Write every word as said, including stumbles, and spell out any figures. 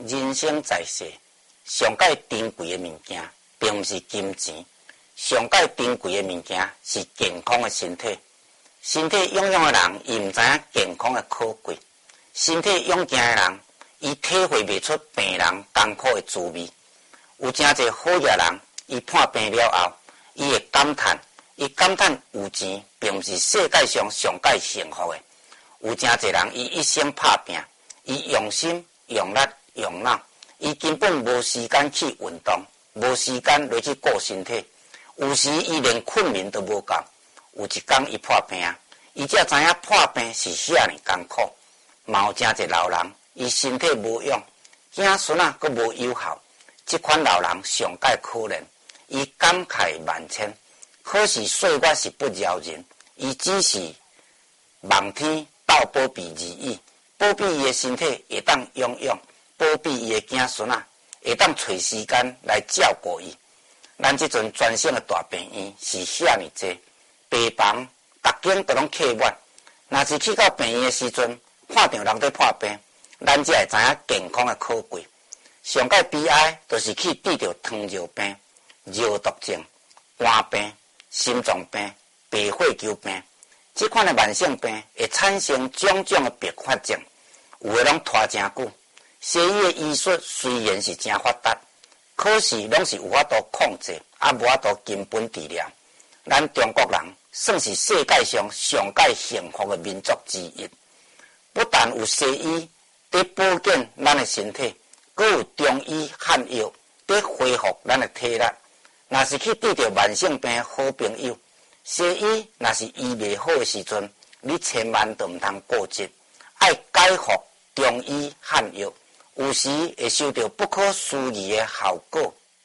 人生在世，上界珍贵的物件，并不是金钱，上界珍贵的物件是健康的身体。身体臃肿的人，伊毋知影健康的可贵；身体勇健的人，伊体会袂出病人艰苦的滋味。有真侪好业人，伊破病了后，伊会感叹，伊感叹有钱并不是世界上上界幸福的。有真侪人，伊一生拍拼，伊用心、用力、用脑，伊根本无时间去运动，无时间落去顾身体。有时伊连困眠都无够。有一天伊破病，伊才知影破病是遐尼艰苦。嘛有真侪老人，伊身体无用，子孙仔阁无有效。这款老人上界可怜，伊感慨万千。可是岁月是不饶人，伊只是望天斗保庇而已，保庇伊的身体会当养养，保庇伊的子孙仔会当找时间来照顾伊。咱这阵全省的大病院是遐尼济，病房逐间都拢客满。若是去到病院的时阵，看到人在破病，咱才会知影健康的可贵。上界悲哀，就是去治疗糖尿病、尿毒症、肝病、心脏病、白血球病，这款的慢性病会产生种种的并发症，有的拢拖真久。西医的医术虽然是真发达，可是拢是有法度控制，啊无法度根本治疗。咱中国人算是世界上上界幸福的民族之一，不但有西医在保健咱的身体，阁有中医汉药在恢复咱的体力。若是去治疗慢性病好朋友，西医若是医袂好的时阵，你千万都毋通过急，爱改服中医汉药，有时会收到不可思议的效果。